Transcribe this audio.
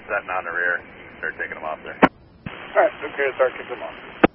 setting on the rear. Start taking them off there. All right, okay, start kicking them off.